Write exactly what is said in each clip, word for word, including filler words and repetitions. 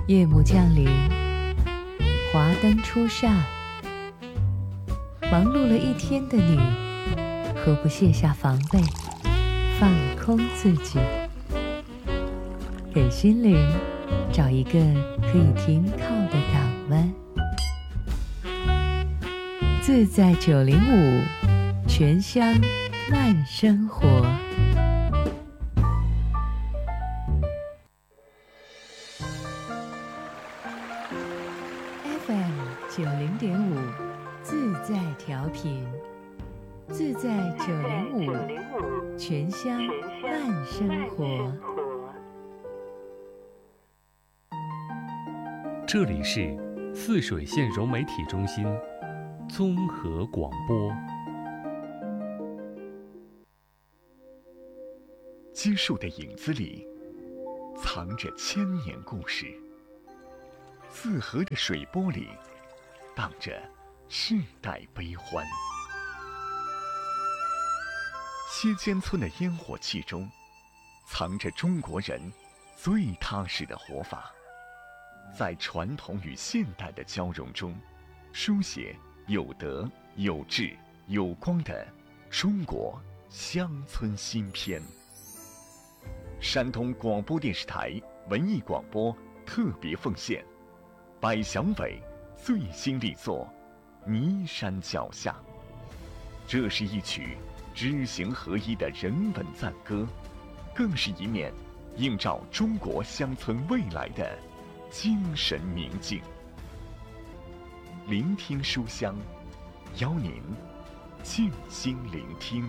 夜幕降临，华灯初上，忙碌了一天的你，何不卸下防备，放空自己，给心灵找一个可以停靠的港湾。自在九零五，全乡慢生活。F M 九零点五，自在调频，自在九零五，全乡慢生活。 这里是泗水县融媒体中心综合广播。 基树的影子里藏着千年故事，泗河的水波里荡着世代悲欢。歇间村的烟火气中藏着中国人最踏实的活法，在传统与现代的交融中，书写有德有志有光的中国乡村新篇。山东广播电视台文艺广播特别奉献百祥伟最新力作《泥山脚下》。这是一曲知行合一的人文赞歌，更是一面映照中国乡村未来的精神明镜。聆听书香，邀您静心聆听。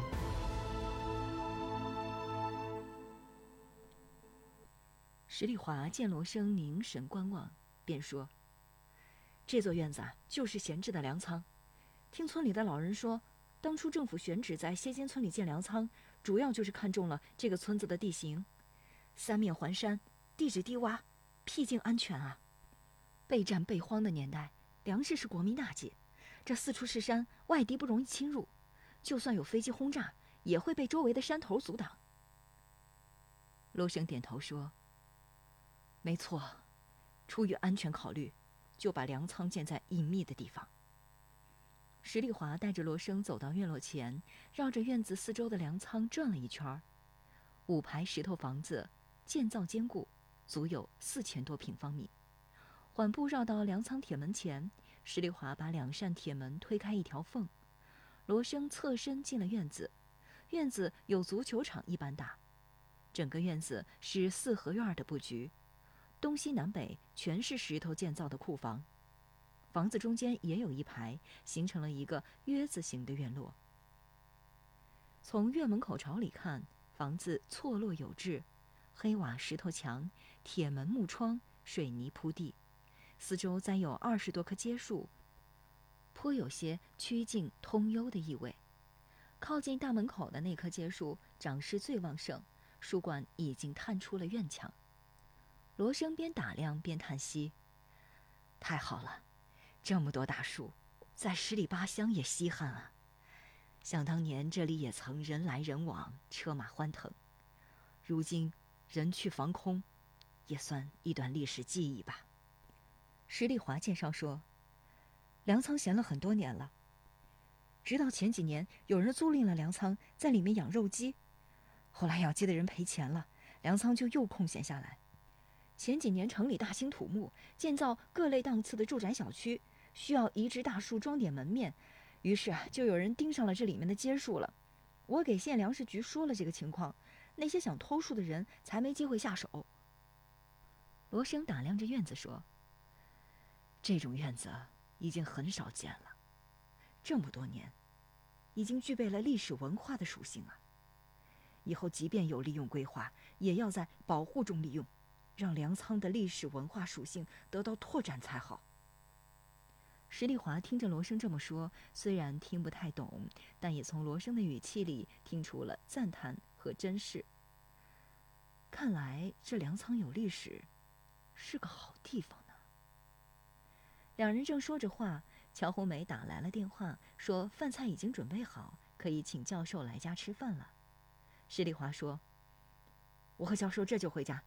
石丽华见罗生凝神观望，便说：“这座院子啊，就是闲置的粮仓。听村里的老人说，当初政府选址在歇间村里建粮仓，主要就是看中了这个村子的地形，三面环山，地质低洼，僻静安全啊。备战备荒的年代，粮食是国民大忌，这四处是山，外敌不容易侵入，就算有飞机轰炸，也会被周围的山头阻挡。”罗生点头说：“没错，出于安全考虑，就把粮仓建在隐秘的地方。”石丽华带着罗生走到院落前，绕着院子四周的粮仓转了一圈。五排石头房子，建造坚固，足有四千多平方米。缓步绕到粮仓铁门前，石丽华把两扇铁门推开一条缝，罗生侧身进了院子。院子有足球场一般大，整个院子是四合院的布局，东西南北全是石头建造的库房，房子中间也有一排，形成了一个约字形的院落。从院门口朝里看，房子错落有致，黑瓦石头墙，铁门木窗，水泥铺地，四周栽有二十多棵街树，颇有些曲径通幽的意味。靠近大门口的那棵街树长势最旺盛，树冠已经探出了院墙。罗生边打量边叹息：“太好了，这么多大树，在十里八乡也稀罕啊。想当年这里也曾人来人往，车马欢腾，如今人去房空，也算一段历史记忆吧。”石丽华介绍说：“粮仓闲了很多年了，直到前几年有人租赁了粮仓，在里面养肉鸡，后来养鸡的人赔钱了，粮仓就又空闲下来。前几年城里大兴土木，建造各类档次的住宅小区，需要移植大树装点门面，于是啊，就有人盯上了这里面的街树了。我给县粮食局说了这个情况，那些想偷树的人才没机会下手。”罗生打量着院子说：“这种院子已经很少见了，这么多年，已经具备了历史文化的属性啊。以后即便有利用规划，也要在保护中利用，让粮仓的历史文化属性得到拓展才好。”石丽华听着罗生这么说，虽然听不太懂，但也从罗生的语气里听出了赞叹和珍视。看来这粮仓有历史，是个好地方呢。两人正说着话，乔红梅打来了电话，说饭菜已经准备好，可以请教授来家吃饭了。石丽华说：“我和教授这就回家，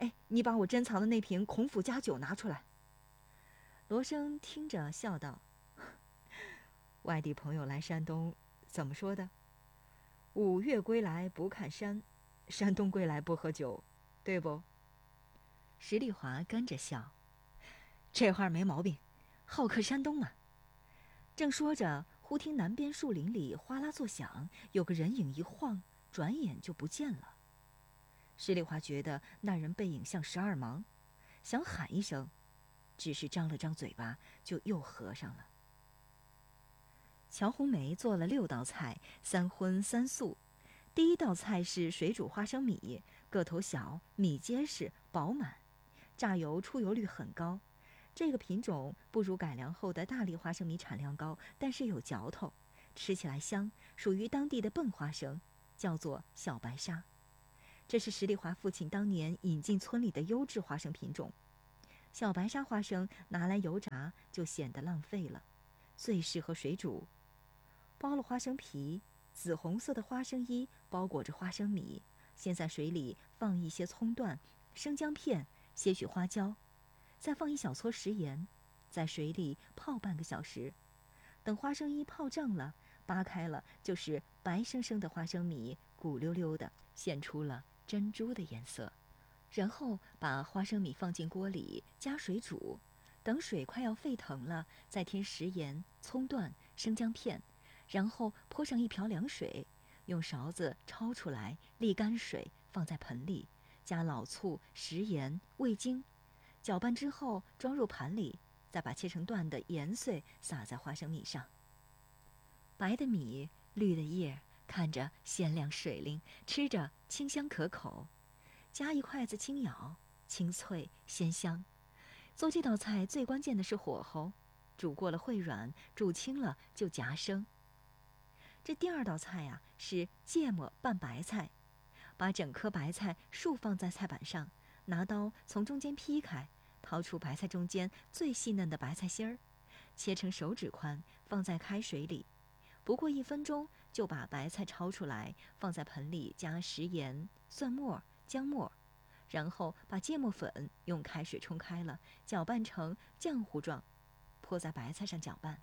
哎，你把我珍藏的那瓶孔府佳酒拿出来。罗生听着笑道：外地朋友来山东，怎么说的？五岳归来不看山，山东归来不喝酒，对不？石丽华跟着笑：这话没毛病，好客山东嘛。正说着，忽听南边树林里哗啦作响，有个人影一晃，转眼就不见了。石丽华觉得那人背影像十二芒，想喊一声，只是张了张嘴巴，就又合上了。乔红梅做了六道菜，三荤三素。第一道菜是水煮花生米，个头小，米结实饱满，榨油出油率很高。这个品种不如改良后的大粒花生米产量高，但是有嚼头，吃起来香，属于当地的笨花生，叫做小白沙。这是石丽华父亲当年引进村里的优质花生品种。小白沙花生拿来油炸就显得浪费了，最适合水煮。剥了花生皮，紫红色的花生衣包裹着花生米，先在水里放一些葱段、生姜片、些许花椒，再放一小撮食盐，在水里泡半个小时。等花生衣泡胀了，扒开了就是白生生的花生米，鼓溜溜的，现出了珍珠的颜色。然后把花生米放进锅里，加水煮，等水快要沸腾了，再添食盐、葱段、生姜片，然后泼上一瓢凉水，用勺子焯出来，沥干水，放在盆里，加老醋、食盐、味精，搅拌之后装入盘里，再把切成段的盐碎撒在花生米上。白的米，绿的叶，看着鲜亮水灵，吃着清香可口。夹一筷子轻咬，清脆鲜香。做这道菜最关键的是火候，煮过了会软，煮轻了就夹生。这第二道菜呀、啊、是芥末拌白菜，把整颗白菜竖放在菜板上，拿刀从中间劈开，掏出白菜中间最细嫩的白菜心儿，切成手指宽，放在开水里。不过一分钟就把白菜焯出来，放在盆里，加食盐、蒜末、姜末，然后把芥末粉用开水冲开了，搅拌成浆糊状，泼在白菜上搅拌。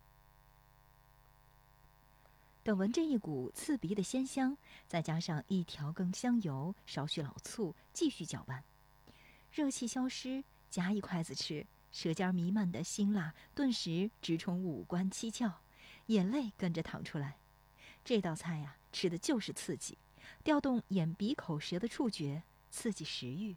等闻这一股刺鼻的鲜香，再加上一调羹香油，少许老醋，继续搅拌。热气消失，夹一筷子吃，舌尖弥漫的辛辣顿时直冲五官七窍，眼泪跟着淌出来。这道菜呀、啊，吃的就是刺激，调动眼鼻口舌的触觉，刺激食欲。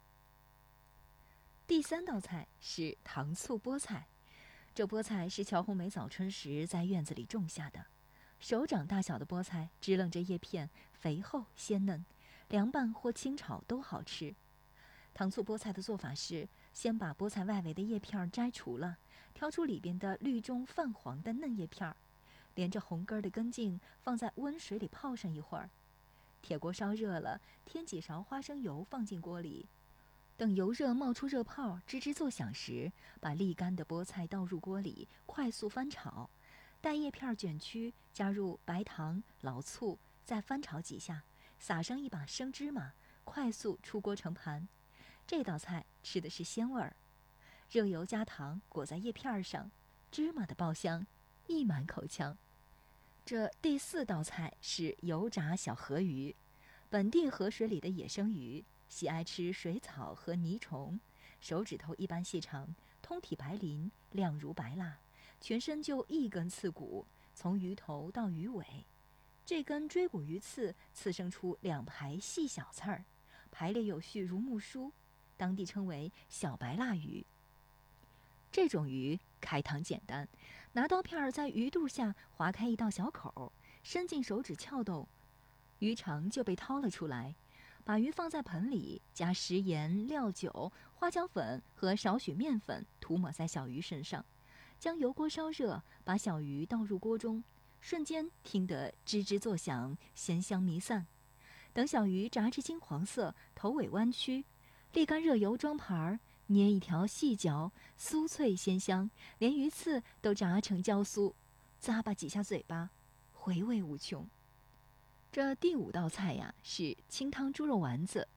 第三道菜是糖醋菠菜，这菠菜是乔红梅早春时在院子里种下的。手掌大小的菠菜，支棱着叶片，肥厚鲜嫩，凉拌或清炒都好吃。糖醋菠菜的做法是，先把菠菜外围的叶片摘除了，挑出里边的绿中泛黄的嫩叶片，连着红根的根茎放在温水里泡上一会儿。铁锅烧热了，添几勺花生油放进锅里，等油热冒出热泡，吱吱作响时，把沥干的菠菜倒入锅里，快速翻炒。待叶片卷曲，加入白糖、老醋，再翻炒几下，撒上一把生芝麻，快速出锅盛盘。这道菜吃的是鲜味儿，热油加糖裹在叶片上，芝麻的爆香溢满口腔。这第四道菜是油炸小河鱼，本地河水里的野生鱼，喜爱吃水草和泥虫，手指头一般细长，通体白鳞，亮如白蜡。全身就一根刺骨，从鱼头到鱼尾，这根椎骨鱼刺刺生出两排细小刺儿，排列有序如木梳，当地称为小白蜡鱼。这种鱼开膛简单，拿刀片在鱼肚下划开一道小口，伸进手指撬动，鱼肠就被掏了出来。把鱼放在盆里，加食盐、料酒、花椒粉和少许面粉，涂抹在小鱼身上。将油锅烧热，把小鱼倒入锅中，瞬间听得吱吱作响，咸香弥散。等小鱼炸至金黄色，头尾弯曲，沥干热油装盘儿，捏一条细嚼，酥脆鲜香，连鱼刺都炸成焦酥，咂巴几下嘴巴，回味无穷。这第五道菜呀，是清汤猪肉丸子，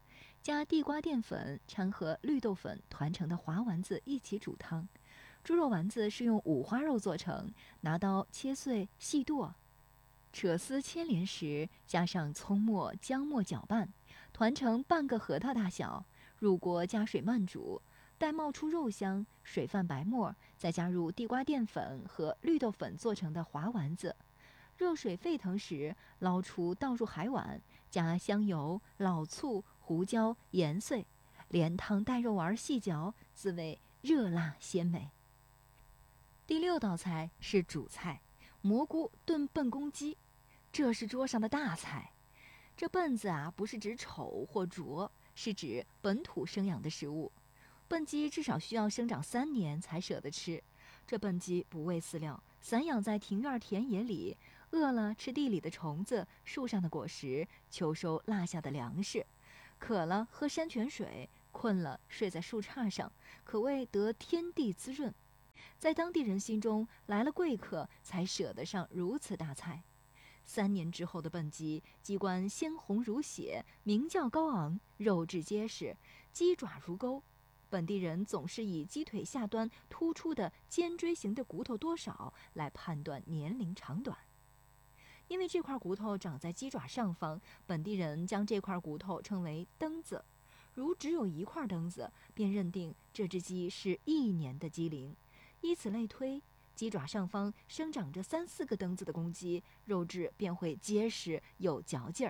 加地瓜淀粉掺和绿豆粉团成的滑丸子一起煮汤。猪肉丸子是用五花肉做成，拿刀切碎细剁。扯丝牵连时，加上葱末、姜末搅拌，团成半个核桃大小。入锅加水慢煮，待冒出肉香，水泛白沫，再加入地瓜淀粉和绿豆粉做成的滑丸子。热水沸腾时，捞出倒入海碗，加香油、老醋、胡椒、盐碎，连汤带肉丸细嚼，滋味热辣鲜美。第六道菜是主菜，蘑菇炖笨公鸡，这是桌上的大菜。这笨字啊，不是指丑或拙，是指本土生养的食物。笨鸡至少需要生长三年才舍得吃。这笨鸡不喂饲料，散养在庭院田野里，饿了吃地里的虫子、树上的果实、秋收落下的粮食，渴了喝山泉水，困了睡在树杈上，可谓得天地滋润。在当地人心中，来了贵客才舍得上如此大菜。三年之后的笨鸡，鸡冠鲜红如血，鸣叫高昂，肉质结实，鸡爪如钩。本地人总是以鸡腿下端突出的尖锥形的骨头多少来判断年龄长短。因为这块骨头长在鸡爪上方，本地人将这块骨头称为蹬子。如只有一块蹬子，便认定这只鸡是一年的鸡龄。以此类推，鸡爪上方生长着三四个蹬子的公鸡，肉质便会结实有嚼劲儿。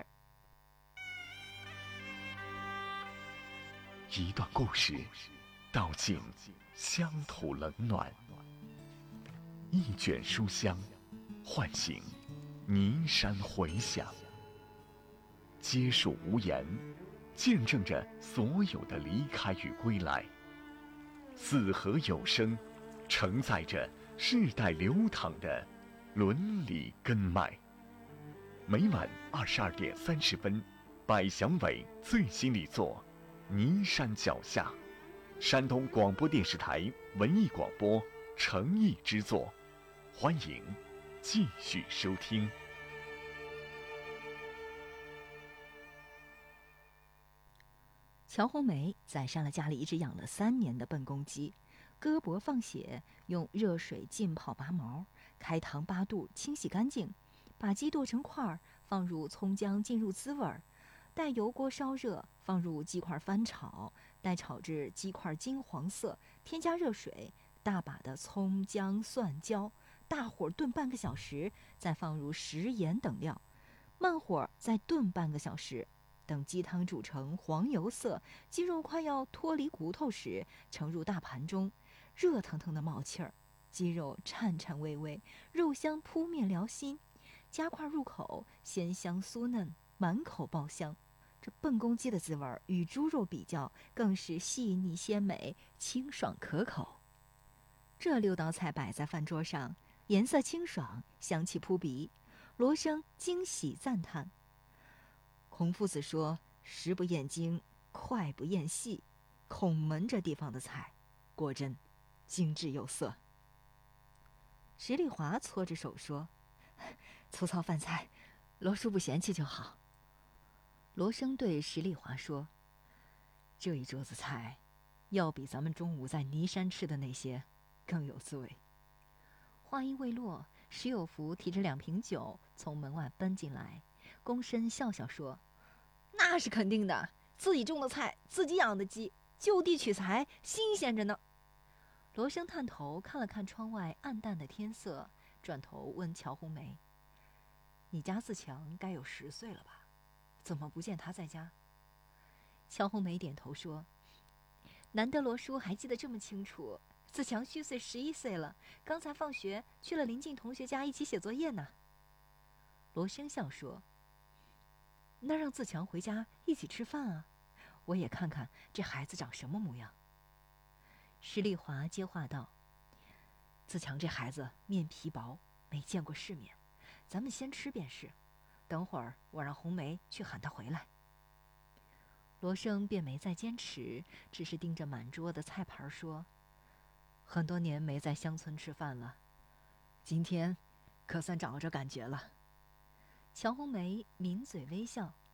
一段故事，道尽乡土冷暖；一卷书香，唤醒尼山回响。皆属无言，见证着所有的离开与归来。四合有声，承载着世代流淌的伦理根脉。每晚二十二点三十分，百祥伟最新力作《尼山脚下》，山东广播电视台文艺广播诚意之作，欢迎继续收听。 乔红梅宰杀了家里一只养了三年的笨公鸡，割脖放血，用热水浸泡拔毛，开膛八肚清洗干净，把鸡剁成块儿，放入葱姜进入滋味儿，待油锅烧热，放入鸡块翻炒，待炒至鸡块金黄色，添加热水，大把的葱姜蒜椒，大火炖半个小时，再放入食盐等料，慢火再炖半个小时。等鸡汤煮成黄油色，鸡肉快要脱离骨头时，盛入大盘中，热腾腾的冒气儿，鸡肉颤颤巍巍，肉香扑面燎心，夹块入口，鲜香酥嫩，满口爆香。这笨公鸡的滋味与猪肉比较，更是细腻鲜美，清爽可口。这六道菜摆在饭桌上，颜色清爽，香气扑鼻，罗生惊喜赞叹。孔夫子说：“食不厌精，脍不厌细。”孔门这地方的菜，果真精致有色。石丽华搓着手说：“粗糙饭菜，罗叔不嫌弃就好。”罗生对石丽华说：“这一桌子菜，要比咱们中午在尼山吃的那些更有滋味。”话音未落，石有福提着两瓶酒从门外奔进来，躬身笑笑说：“那是肯定的，自己种的菜，自己养的鸡，就地取材，新鲜着呢。”罗生探头看了看窗外暗淡的天色，转头问乔红梅：“你家自强该有十岁了吧？怎么不见他在家？”乔红梅点头说：“难得罗叔还记得这么清楚，自强虚岁十一岁了，刚才放学去了邻近同学家一起写作业呢。”罗生笑说：“那让自强回家一起吃饭啊，我也看看这孩子长什么模样。”石丽华接话道：“自强这孩子面皮薄，没见过世面，咱们先吃便是，等会儿我让红梅去喊他回来。”罗生便没再坚持，只是盯着满桌的菜盘说：“很多年没在乡村吃饭了，今天可算找着感觉了。”乔红梅抿嘴微笑，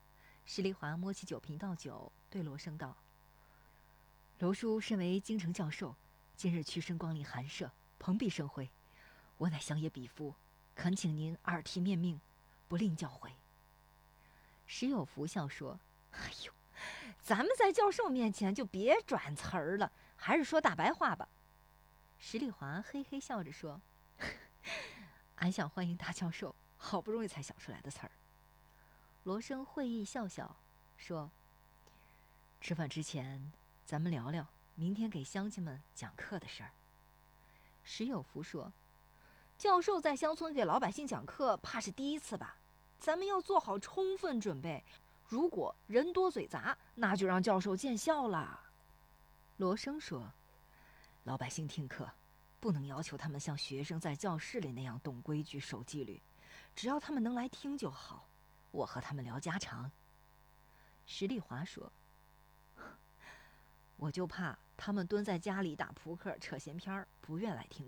石丽华摸起酒瓶倒酒，对罗生道：“罗叔身为京城教授，今日屈身光临寒舍，蓬荜生辉，我乃乡野鄙夫，恳请您耳提面命，不吝教诲。”石有福笑说：“哎呦，咱们在教授面前就别转词儿了，还是说大白话吧。”石丽华嘿嘿笑着说：“俺想欢迎大教授，好不容易才想出来的词儿。”罗生会意笑笑说：“吃饭之前，咱们聊聊明天给乡亲们讲课的事儿。”石有福说：“教授在乡村给老百姓讲课，怕是第一次吧？咱们要做好充分准备。如果人多嘴杂，那就让教授见笑了。”罗生说：“老百姓听课，不能要求他们像学生在教室里那样懂规矩、守纪律，只要他们能来听就好。我和他们聊家常。”石丽华说：“我就怕他们蹲在家里打扑克、扯闲篇儿，不愿来听